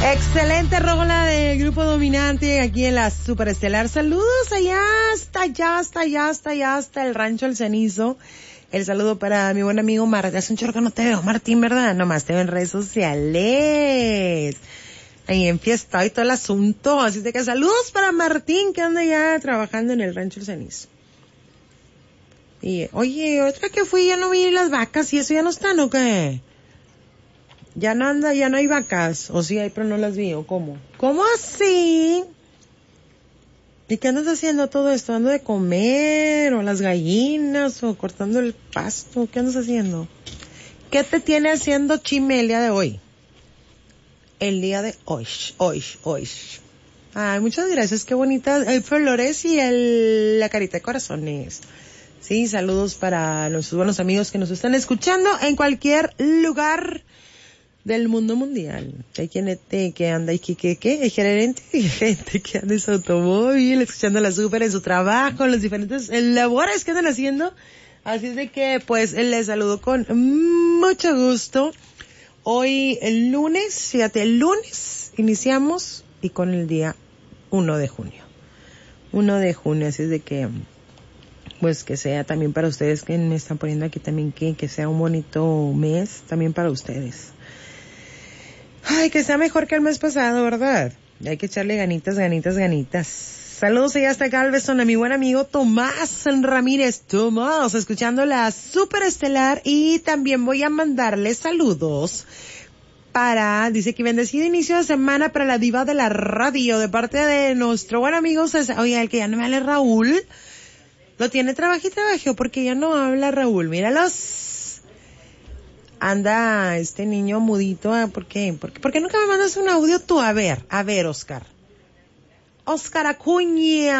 Excelente rola del Grupo Dominante aquí en la Superestelar. Saludos allá hasta el Rancho El Cenizo. El saludo para mi buen amigo Martín. Hace un chorro que no te veo, Martín, ¿verdad? Nomás te veo en redes sociales. Ahí en fiesta y todo el asunto. Así de que saludos para Martín, que anda ya trabajando en el Rancho El Cenizo. Y, oye, otra que fui, ya no vi las vacas y eso ya no están, ¿o qué? Ya no hay vacas. O sí hay, pero no las vi, ¿o cómo? ¿Cómo así? ¿Y qué andas haciendo todo esto? ¿Dando de comer? ¿O las gallinas? ¿O cortando el pasto? ¿Qué andas haciendo? ¿Qué te tiene haciendo chisme el día de hoy? El día de hoy. Ay, muchas gracias, qué bonita. El flores y la carita de corazones. Sí, saludos para nuestros buenos amigos que nos están escuchando en cualquier lugar del mundo mundial. Hay gente que anda y hay gente que anda en su automóvil, escuchando la Super en su trabajo, en los diferentes labores que andan haciendo. Así es de que, pues, les saludo con mucho gusto. Hoy, el lunes iniciamos y con el día 1 de junio. 1 de junio, así es de que, pues, que sea también para ustedes que me están poniendo aquí también que sea un bonito mes también para ustedes. Ay, que sea mejor que el mes pasado, ¿verdad? Hay que echarle ganitas. Saludos allá hasta Galveston a mi buen amigo Tomás Ramírez. Tomás, escuchando la Superestelar, y también voy a mandarle saludos dice que bendecido inicio de semana para la diva de la radio, de parte de nuestro buen amigo César. Oye, el que ya no me hable, Raúl, lo tiene trabajo porque ya no habla Raúl, míralos. Anda este niño mudito, ¿por qué? ¿Por qué nunca me mandas un audio tú? A ver, Oscar Acuña.